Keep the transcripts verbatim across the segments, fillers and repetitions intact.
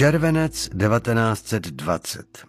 Červenec devatenáct set dvacet.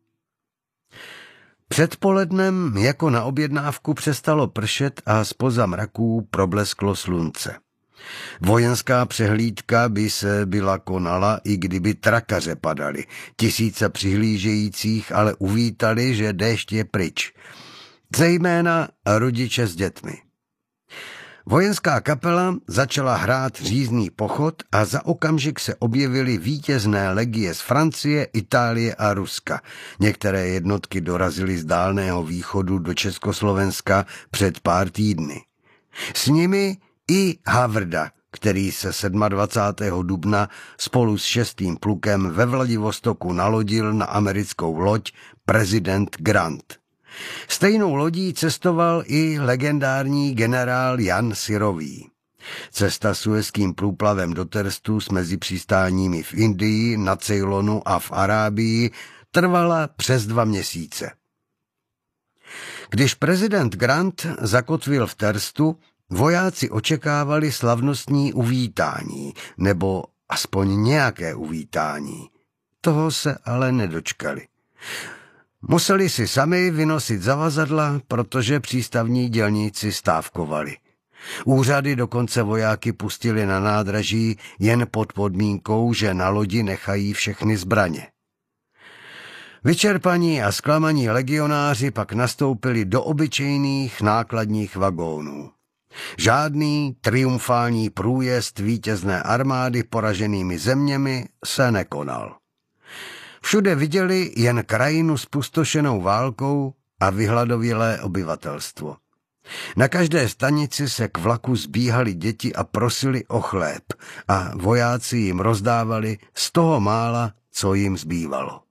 Předpolednem jako na objednávku přestalo pršet a zpoza mraků problesklo slunce. Vojenská přehlídka by se byla konala, i kdyby trakaře padaly. Tisíce přihlížejících ale uvítali, že déšť je pryč. Zejména rodiče s dětmi. Vojenská kapela začala hrát řízný pochod a za okamžik se objevily vítězné legie z Francie, Itálie a Ruska. Některé jednotky dorazily z Dálného východu do Československa před pár týdny. S nimi i Havrda, který se dvacátého sedmého dubna spolu s šestým plukem ve Vladivostoku nalodil na americkou loď prezident Grant. Stejnou lodí cestoval i legendární generál Jan Syrový. Cesta suezským průplavem do Terstu s mezipřistáními v Indii, na Ceylonu a v Arábii trvala přes dva měsíce. Když prezident Grant zakotvil v Terstu, vojáci očekávali slavnostní uvítání, nebo aspoň nějaké uvítání. Toho se ale nedočkali. Museli si sami vynosit zavazadla, protože přístavní dělníci stávkovali. Úřady dokonce vojáky pustili na nádraží jen pod podmínkou, že na lodi nechají všechny zbraně. Vyčerpaní a zklamaní legionáři pak nastoupili do obyčejných nákladních vagónů. Žádný triumfální průjezd vítězné armády poraženými zeměmi se nekonal. Všude viděli jen krajinu spustošenou válkou a vyhladovělé obyvatelstvo. Na každé stanici se k vlaku zbíhali děti a prosili o chléb a vojáci jim rozdávali z toho mála, co jim zbývalo.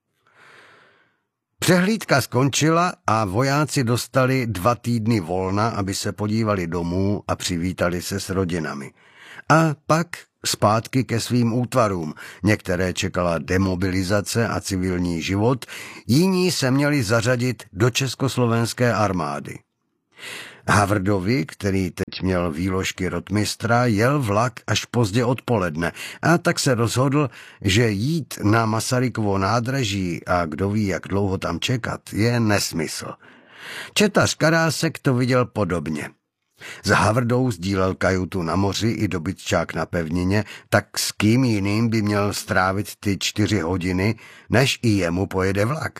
Přehlídka skončila a vojáci dostali dva týdny volna, aby se podívali domů a přivítali se s rodinami. A pak zpátky ke svým útvarům. Některé čekala demobilizace a civilní život, jiní se měli zařadit do československé armády. Havrdovi, který teď měl výložky rotmistra, jel vlak až pozdě odpoledne a tak se rozhodl, že jít na Masarykovo nádraží a kdo ví, jak dlouho tam čekat, je nesmysl. Četař Karásek to viděl podobně. S Havrdou sdílel kajutu na moři i dobytčák na pevnině, tak s kým jiným by měl strávit ty čtyři hodiny, než i jemu pojede vlak.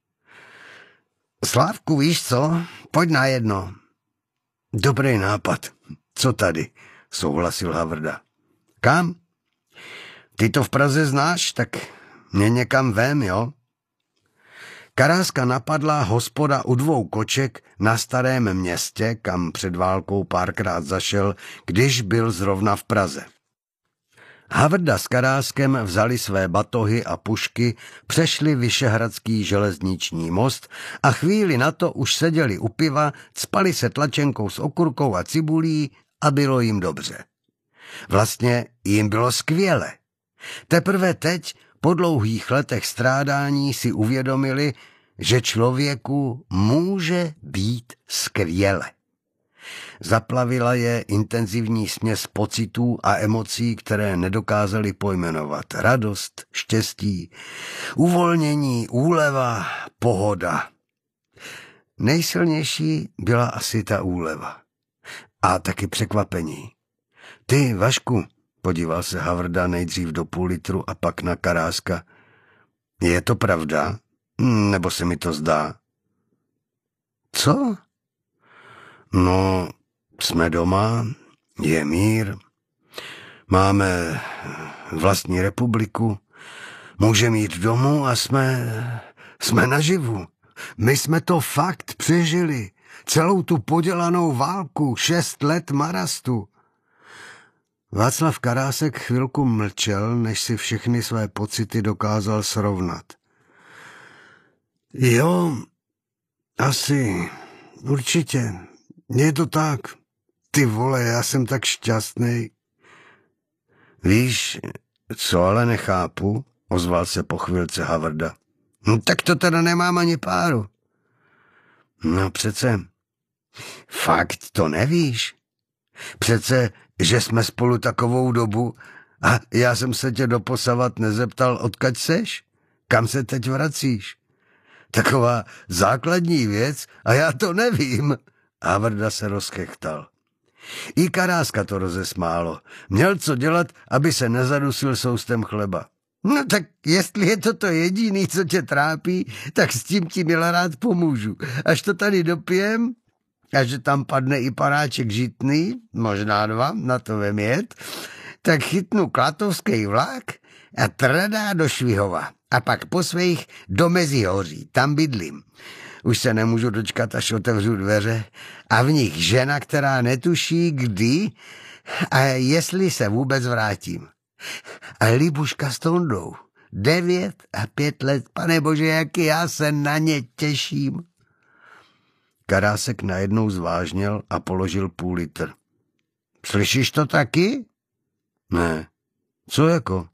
Slávku, víš co? Pojď na jedno. Dobrý nápad. Co tady? Souhlasil Havrda. Kam? Ty to v Praze znáš, tak mě někam vem, jo? Karáska napadla hospoda u dvou koček na Starém Městě, kam před válkou párkrát zašel, když byl zrovna v Praze. Havrda s Karáskem vzali své batohy a pušky, přešli Vyšehradský železniční most a chvíli na to už seděli u piva, cpali se tlačenkou s okurkou a cibulí a bylo jim dobře. Vlastně jim bylo skvěle. Teprve teď, po dlouhých letech strádání, si uvědomili, že člověku může být skvěle. Zaplavila je intenzivní směs pocitů a emocí, které nedokázali pojmenovat. Radost, štěstí, uvolnění, úleva, pohoda. Nejsilnější byla asi ta úleva. A taky překvapení. Ty, Vašku, podíval se Havrda nejdřív do půl litru a pak na Karáska. Je to pravda? Nebo se mi to zdá? Co? No, jsme doma, je mír, máme vlastní republiku, můžeme jít domů a jsme, jsme naživu. My jsme to fakt přežili, celou tu podělanou válku, šest let marastu. Václav Karásek chvilku mlčel, než si všechny své pocity dokázal srovnat. Jo, asi, určitě, je to tak. Ty vole, já jsem tak šťastný. Víš, co ale nechápu, ozval se po chvilce Havrda. No tak to teda nemám ani páru. No přece, fakt to nevíš. Přece, že jsme spolu takovou dobu A já jsem se tě doposavat nezeptal, odkud seš? Kam se teď vracíš? Taková základní věc a já to nevím. Havrda se rozchechtal. I Karáska to rozesmálo. Měl co dělat, aby se nezadusil soustem chleba. No tak jestli je to to jediný, co tě trápí, tak s tím ti milá rád pomůžu. Až to tady dopijem, a že tam padne i panáček žitný, možná dva, na to vem jet, tak chytnu klatovský vlak a tradá do Švihova. A pak po svých do Mezihoří, tam bydlím. Už se nemůžu dočkat, až otevřu dveře a v nich žena, která netuší kdy a jestli se vůbec vrátím. A Libuška s Tondou, devět a pět let, pane bože, jak já se na ně těším. Karásek najednou zvážněl a položil půl litr. Slyšíš to taky? Ne. Co jako?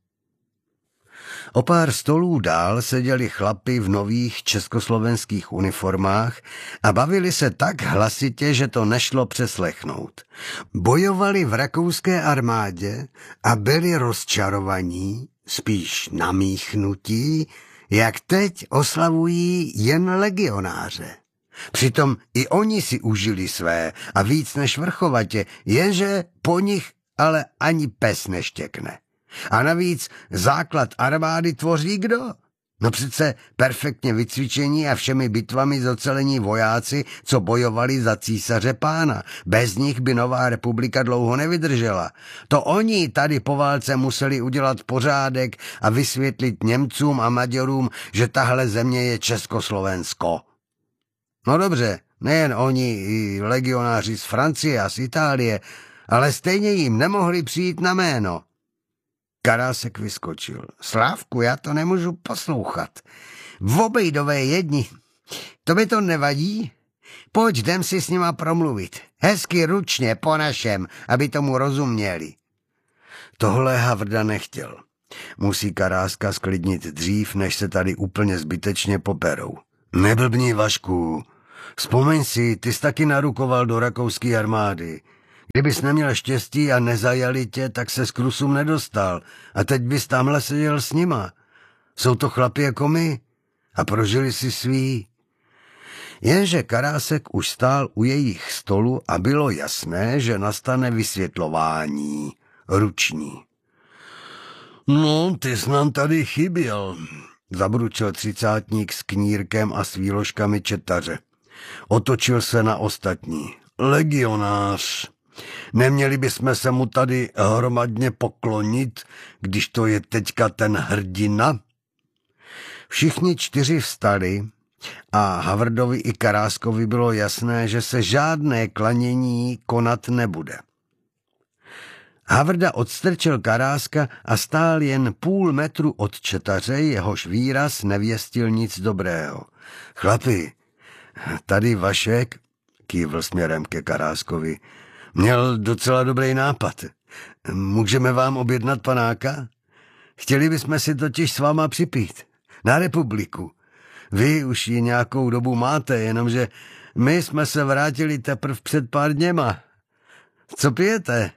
O pár stolů dál seděli chlapi v nových československých uniformách a bavili se tak hlasitě, že to nešlo přeslechnout. Bojovali v rakouské armádě a byli rozčarovaní, spíš namíchnutí, jak teď oslavují jen legionáře. Přitom i oni si užili své a víc než vrchovatě, jenže po nich ale ani pes neštěkne. A navíc základ armády tvoří kdo? No přece perfektně vycvičení a všemi bitvami zocelení vojáci, co bojovali za císaře pána. Bez nich by nová republika dlouho nevydržela. To oni tady po válce museli udělat pořádek a vysvětlit Němcům a Maďarům, že tahle země je Československo. No dobře, nejen oni, i legionáři z Francie a z Itálie, ale stejně jim nemohli přijít na jméno. Karásek vyskočil. Slávku, já to nemůžu poslouchat. V obejdové jedni. To by to nevadí? Pojď, jdem si s nima promluvit. Hezky ručně, po našem, aby tomu rozuměli. Tohle Havrda nechtěl. Musí Karáska sklidnit dřív, než se tady úplně zbytečně poperou. Neblbni, Vašku. Vzpomeň si, ty jsi taky narukoval do rakouské armády. Kdybys neměl štěstí a nezajali tě, tak se s Krusům nedostal. A teď bys tamhle seděl s nima. Jsou to chlapi jako my. A prožili si svý. Jenže Karásek už stál u jejich stolu a bylo jasné, že nastane vysvětlování. Ruční. No, ty jsi nám tady chyběl, zabručil třicátník s knírkem a s výložkami četaře. Otočil se na ostatní. Legionář. Neměli bychom se mu tady hromadně poklonit, když to je teďka ten hrdina? Všichni čtyři vstali a Havrdovi i Karáskovi bylo jasné, že se žádné klanění konat nebude. Havrda odstrčil Karáska a stál jen půl metru od četaře, jehož výraz nevěstil nic dobrého. Chlapi, tady Vašek, kývl směrem ke Karáskovi, měl docela dobrý nápad. Můžeme vám objednat panáka? Chtěli bychom si totiž s váma připít. Na republiku. Vy už ji nějakou dobu máte, jenomže my jsme se vrátili teprv před pár dněma. Co pijete?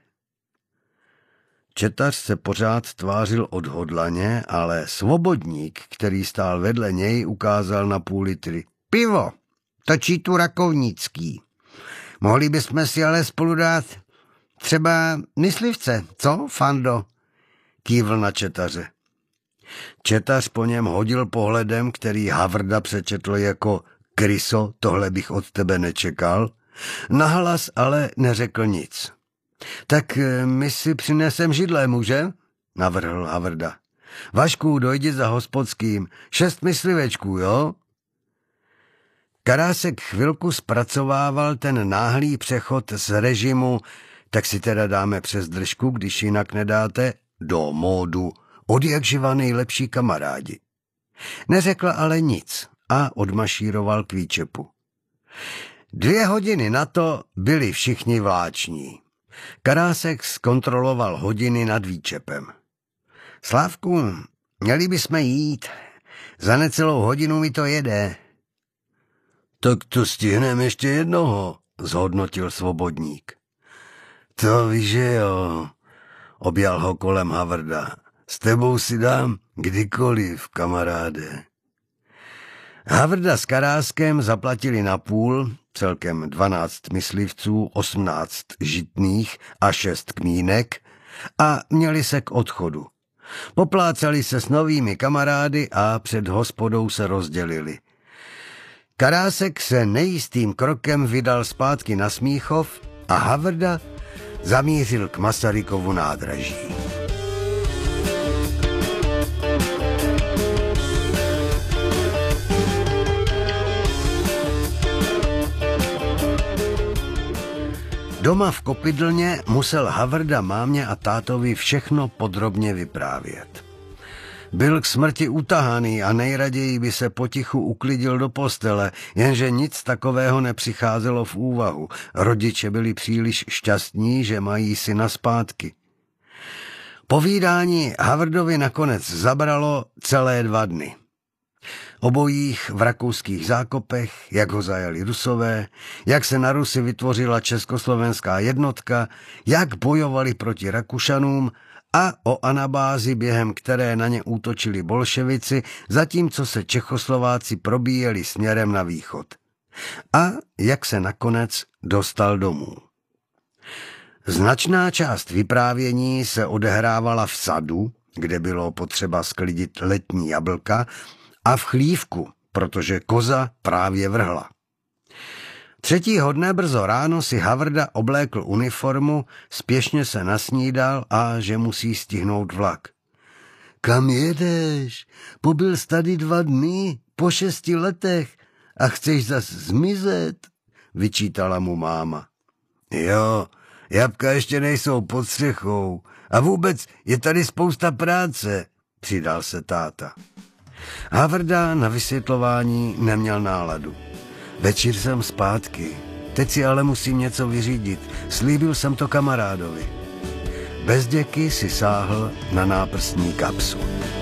Četař se pořád tvářil odhodlaně, ale svobodník, který stál vedle něj, ukázal na půl litry. Pivo, točí tu rakovnický. Mohli bychom si ale spolu dát třeba myslivce, co, Fando? Kývl na četaře. Četař po něm hodil pohledem, který Havrda přečetl jako kryso, tohle bych od tebe nečekal. Nahlas ale neřekl nic. Tak my si přinesem židle, muže? Navrhl Havrda. Vašku, dojdi za hospodským. Šest myslivečků, jo? Karásek chvilku zpracovával ten náhlý přechod z režimu, tak si teda dáme přes držku, když jinak nedáte, do módu od jak živa nejlepší kamarádi. Neřekl ale nic a odmašíroval k výčepu. Dvě hodiny na to byli všichni vláční. Karásek zkontroloval hodiny nad výčepem. Slávku, měli bychom jít. Za necelou hodinu mi to jede. Tak to stihneme ještě jednoho, zhodnotil svobodník. To víš, že jo. Objal ho kolem Havrda. S tebou si dám kdykoliv, kamaráde. Havrda s Karáskem zaplatili na půl, celkem dvanáct myslivců, osmnáct žitných a šest kmínek a měli se k odchodu. Poplácali se s novými kamarády a před hospodou se rozdělili. Karásek se nejistým krokem vydal zpátky na Smíchov a Havrda zamířil k Masarykovu nádraží. Doma v Kopydlně musel Havrda mámě a tátovi všechno podrobně vyprávět. Byl k smrti utahaný a nejraději by se potichu uklidil do postele, jenže nic takového nepřicházelo v úvahu. Rodiče byli příliš šťastní, že mají syna zpátky. Povídání Havrdovi nakonec zabralo celé dva dny. O bojích v rakouských zákopech, jak ho zajali Rusové, jak se na Rusy vytvořila československá jednotka, jak bojovali proti Rakušanům a o anabázi, během které na ně útočili bolševici, zatímco se Čechoslováci probíjeli směrem na východ. A jak se nakonec dostal domů. Značná část vyprávění se odehrávala v sadu, kde bylo potřeba sklidit letní jablka, a v chlívku, protože koza právě vrhla. Třetího dne brzo ráno si Havrda oblékl uniformu, spěšně se nasnídal a že musí stihnout vlak. Kam jedeš? Pobyl jsi tady dva dny, po šesti letech a chceš zas zmizet? Vyčítala mu máma. Jo, jabka ještě nejsou pod střechou a vůbec je tady spousta práce, přidal se táta. Havrda na vysvětlování neměl náladu. Večer jsem zpátky, teď si ale musím něco vyřídit, slíbil jsem to kamarádovi. Bez děky si sáhl na náprstní kapsu.